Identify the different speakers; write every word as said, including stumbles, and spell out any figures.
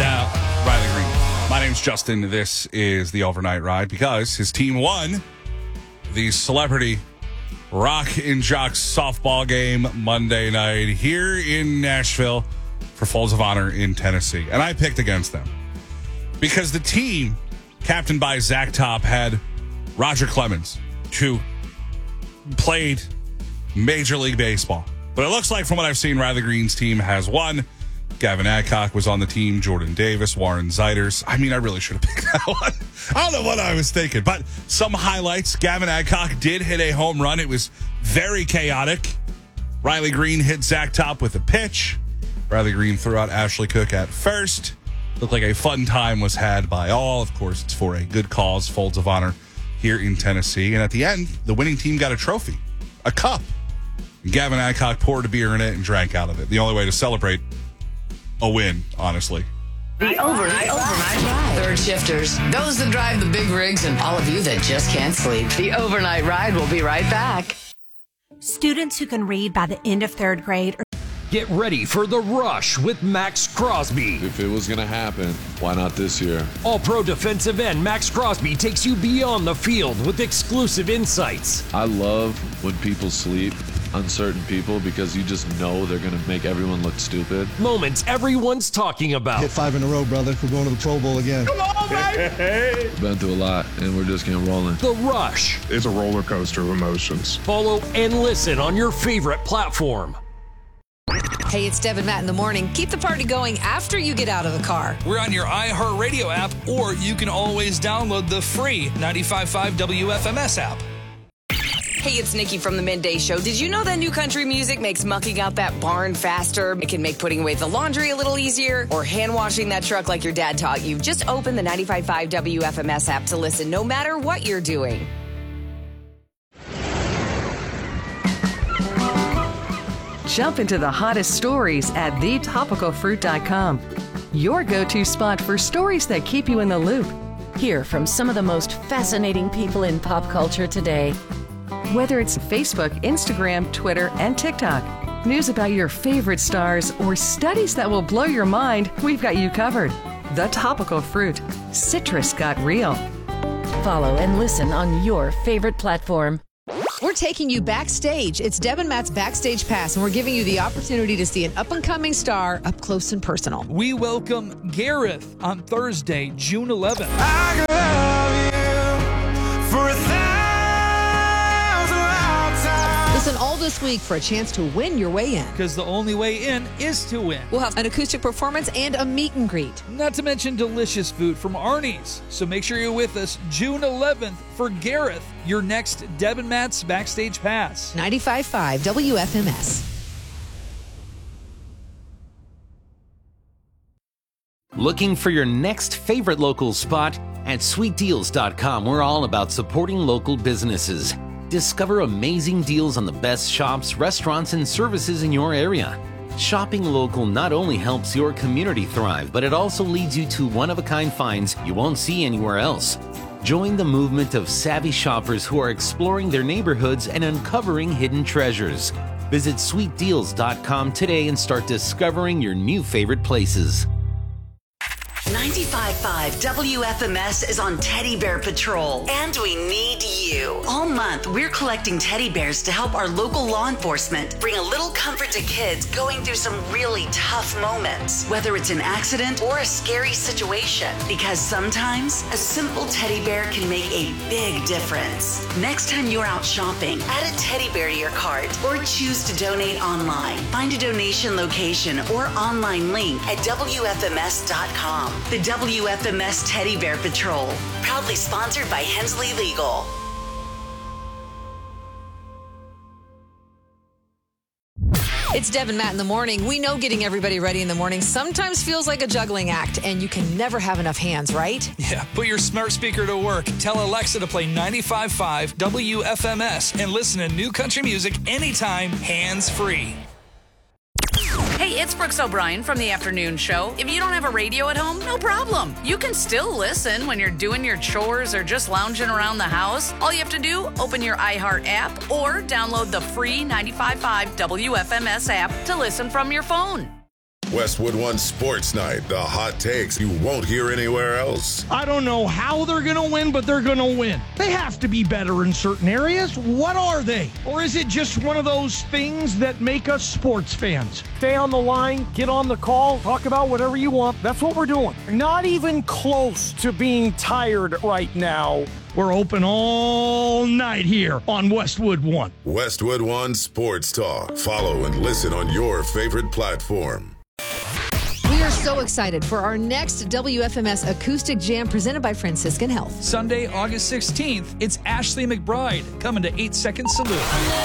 Speaker 1: out Riley Green. My name's Justin. This is the Overnight Ride because his team won the Celebrity Rock and Jocks softball game Monday night here in Nashville for Folds of Honor in Tennessee. And I picked against them because the team, captained by Zach Top, had Roger Clemens, who played Major League Baseball. But it looks like from what I've seen, Riley Green's team has won. Gavin Adcock was on the team, Jordan Davis, Warren Zeiders. I mean, I really should have picked that one. I don't know what I was thinking, but some highlights. Gavin Adcock did hit a home run. It was very chaotic. Riley Green hit Zach Top with a pitch. Riley Green threw out Ashley Cook at first. Looked like a fun time was had by all. Of course, it's for a good cause, Folds of Honor here in Tennessee. And at the end, the winning team got a trophy, a cup. Gavin Adcock poured a beer in it and drank out of it. The only way to celebrate a win, honestly.
Speaker 2: The overnight, overnight ride. Third shifters, those that drive the big rigs, and all of you that just can't sleep. The overnight ride will be right back.
Speaker 3: Students who can read by the end of third grade.
Speaker 4: Get ready for The Rush with Max Crosby.
Speaker 5: If it was going to happen, why not this year?
Speaker 4: All-pro defensive end Max Crosby takes you beyond the field with exclusive insights.
Speaker 5: I love when people sleep, uncertain people, because you just know they're going to make everyone look stupid.
Speaker 4: Moments everyone's talking about.
Speaker 6: Hit five in a row, brother. We're going to the Pro Bowl again.
Speaker 7: Come on, baby!
Speaker 5: Been through a lot, and we're just getting rolling.
Speaker 4: The Rush.
Speaker 7: It's a roller coaster of emotions.
Speaker 4: Follow and listen on your favorite platform.
Speaker 8: Hey, it's Deb and Matt in the morning. Keep the party going after you get out of the car.
Speaker 9: We're on your iHeartRadio app, or you can always download the free ninety-five point five W F M S app.
Speaker 10: Hey, it's Nikki from the Midday Show. Did you know that new country music makes mucking out that barn faster? It can make putting away the laundry a little easier, or hand washing that truck like your dad taught you. Just open the ninety-five point five W F M S app to listen no matter what you're doing.
Speaker 11: Jump into the hottest stories at the topical fruit dot com. Your go-to spot for stories that keep you in the loop.
Speaker 12: Hear from some of the most fascinating people in pop culture today.
Speaker 11: Whether it's Facebook, Instagram, Twitter, and TikTok, news about your favorite stars, or studies that will blow your mind, we've got you covered. The Topical Fruit. Citrus got real.
Speaker 12: Follow and listen on your favorite platform.
Speaker 8: We're taking you backstage. It's Deb and Matt's Backstage Pass, and we're giving you the opportunity to see an up-and-coming star up close and personal.
Speaker 9: We welcome Gareth on Thursday, June eleventh.
Speaker 13: I could love you for a thousand lifetimes.
Speaker 8: Listen all this week for a chance to win your way in.
Speaker 9: Because the only way in is to win.
Speaker 8: We'll have an acoustic performance and a meet and greet.
Speaker 9: Not to mention delicious food from Arnie's. So make sure you're with us June eleventh for Gareth, your next Deb and Matt's Backstage Pass.
Speaker 8: ninety-five point five W F M S.
Speaker 14: Looking for your next favorite local spot? At sweet deals dot com, we're all about supporting local businesses. Discover amazing deals on the best shops, restaurants, and services in your area. Shopping local not only helps your community thrive, but it also leads you to one-of-a-kind finds you won't see anywhere else. Join the movement of savvy shoppers who are exploring their neighborhoods and uncovering hidden treasures. Visit sweet deals dot com today and start discovering your new favorite places.
Speaker 15: ninety-five point five W F M S is on Teddy Bear Patrol, and we need you. All month, we're collecting teddy bears to help our local law enforcement bring a little comfort to kids going through some really tough moments, whether it's an accident or a scary situation, because sometimes a simple teddy bear can make a big difference. Next time you're out shopping, add a teddy bear to your cart or choose to donate online. Find a donation location or online link at W F M S dot com. The W F M S Teddy Bear Patrol, proudly sponsored by Hensley Legal.
Speaker 8: It's Deb and Matt in the morning. We know getting everybody ready in the morning sometimes feels like a juggling act, and you can never have enough hands, right?
Speaker 9: Yeah, put your smart speaker to work. Tell Alexa to play ninety-five point five W F M S and listen to new country music anytime, hands-free.
Speaker 16: Hey, it's Brooks O'Brien from the Afternoon Show. If you don't have a radio at home, no problem. You can still listen when you're doing your chores or just lounging around the house. All you have to do, open your iHeart app or download the free ninety-five point five W F M S app to listen from your phone.
Speaker 17: Westwood One Sports Night, the hot takes you won't hear anywhere else.
Speaker 18: I don't know how they're going to win, but they're going to win. They have to be better in certain areas. What are they? Or is it just one of those things that make us sports fans? Stay on the line, get on the call, talk about whatever you want. That's what we're doing. Not even close to being tired right now. We're open all night here on Westwood One.
Speaker 17: Westwood One Sports Talk. Follow and listen on your favorite platform.
Speaker 8: We are so excited for our next W F M S Acoustic Jam presented by Franciscan Health.
Speaker 9: Sunday, August sixteenth, it's Ashley McBride coming to eight second Salute.